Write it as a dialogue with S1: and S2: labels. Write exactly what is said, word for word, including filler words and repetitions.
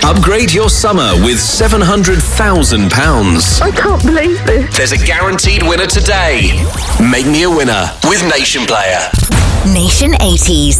S1: Upgrade your summer with seven hundred thousand pounds.
S2: I can't believe this.
S1: There's a guaranteed winner today. Make me a winner with Nation Player.
S3: Nation eighties.